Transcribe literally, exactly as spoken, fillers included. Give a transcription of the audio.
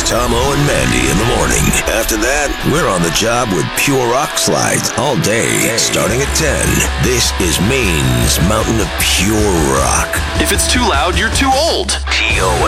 Tomo and Mandy in the morning. After that, we're on the job with Pure Rock Slides all day, starting at ten. This is Maine's mountain of pure rock. If it's too loud, you're too old. T O